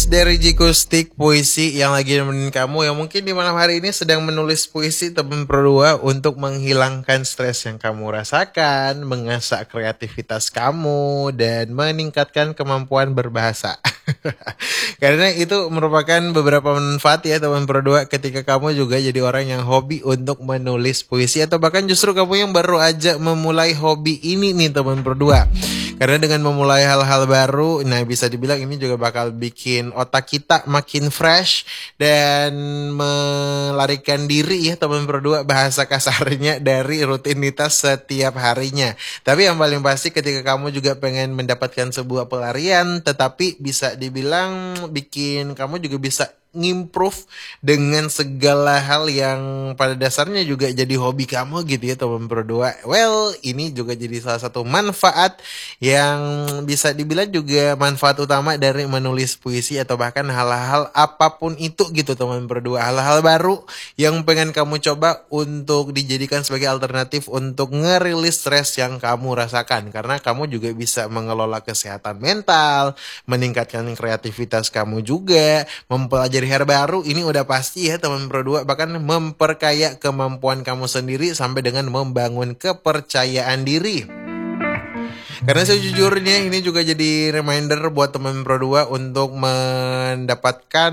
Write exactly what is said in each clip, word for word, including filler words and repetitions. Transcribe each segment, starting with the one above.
guys, dari Jikustik Puisi yang lagi nemenin kamu yang mungkin di malam hari ini sedang menulis puisi teman berdua untuk menghilangkan stres yang kamu rasakan, mengasah kreativitas kamu, dan meningkatkan kemampuan berbahasa. Karena itu merupakan beberapa manfaat ya teman berdua ketika kamu juga jadi orang yang hobi untuk menulis puisi, atau bahkan justru kamu yang baru aja memulai hobi ini nih teman berdua. Karena dengan memulai hal-hal baru, nah bisa dibilang ini juga bakal bikin otak kita makin fresh dan melarikan diri ya teman berdua, bahasa kasarnya, dari rutinitas setiap harinya. Tapi yang paling pasti ketika kamu juga pengen mendapatkan sebuah pelarian, tetapi bisa dibilang bikin kamu juga bisa ngimprove dengan segala hal yang pada dasarnya juga jadi hobi kamu gitu ya teman berdua. Well, ini juga jadi salah satu manfaat yang bisa dibilang juga manfaat utama dari menulis puisi, atau bahkan hal-hal apapun itu gitu teman berdua. Hal-hal baru yang pengen kamu coba untuk dijadikan sebagai alternatif untuk ngerilis stres yang kamu rasakan. Karena kamu juga bisa mengelola kesehatan mental, meningkatkan kreativitas kamu juga, mempelajari hal baru, ini udah pasti ya teman berdua, bahkan memperkaya kemampuan kamu sendiri sampai dengan membangun kepercayaan diri. Karena sejujurnya ini juga jadi reminder buat teman berdua untuk mendapatkan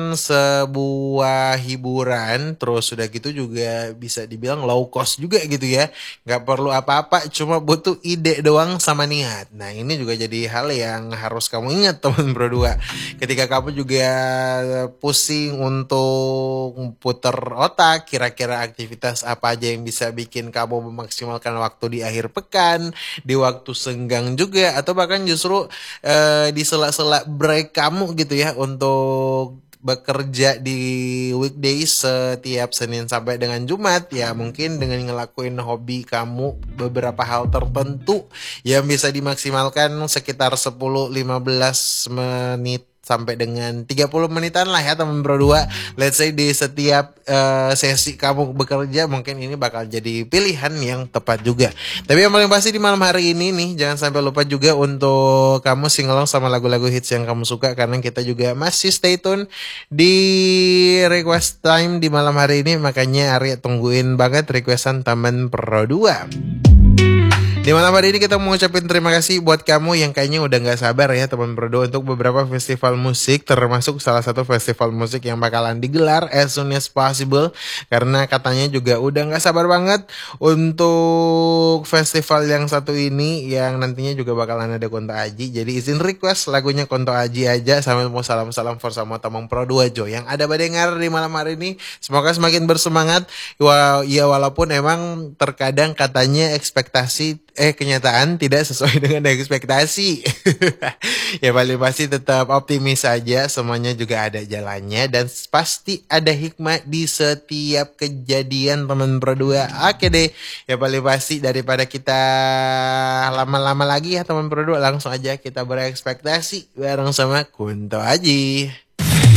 sebuah hiburan, terus udah gitu juga bisa dibilang low cost juga gitu ya. Gak perlu apa-apa, cuma butuh ide doang sama niat. Nah ini juga jadi hal yang harus kamu ingat teman berdua. Ketika kamu juga pusing untuk puter otak, kira-kira aktivitas apa aja yang bisa bikin kamu memaksimalkan waktu di akhir pekan, di waktu senggang juga, atau bahkan justru uh, di sela-sela break kamu gitu ya untuk bekerja di weekdays setiap Senin sampai dengan Jumat, ya mungkin dengan ngelakuin hobi kamu beberapa hal tertentu yang bisa dimaksimalkan sekitar sepuluh sampai lima belas menit sampai dengan tiga puluh menitan lah ya teman berdua. Let's say di setiap uh, sesi kamu bekerja, mungkin ini bakal jadi pilihan yang tepat juga. Tapi yang paling pasti di malam hari ini nih, jangan sampai lupa juga untuk kamu singalong sama lagu-lagu hits yang kamu suka, karena kita juga masih stay tune di request time di malam hari ini. Makanya Arya tungguin banget requestan teman berdua. Di malam hari ini kita mau ngucapin terima kasih buat kamu yang kayaknya udah gak sabar ya teman berdua untuk beberapa festival musik, termasuk salah satu festival musik yang bakalan digelar as soon as possible. Karena katanya juga udah gak sabar banget untuk festival yang satu ini, yang nantinya juga bakalan ada Kunto Aji. Jadi izin request lagunya Kunto Aji aja, sambil mau salam-salam for sama teman Pro dua Jo yang ada badengar di malam hari ini. Semoga semakin bersemangat. Ya walaupun emang terkadang katanya ekspektasi Eh kenyataan tidak sesuai dengan ekspektasi. Ya paling pasti tetap optimis saja, semuanya juga ada jalannya dan pasti ada hikmah di setiap kejadian teman berdua. Oke deh, ya paling pasti daripada kita lama-lama lagi ya teman berdua, langsung aja kita berekspektasi bareng sama Kunto Aji.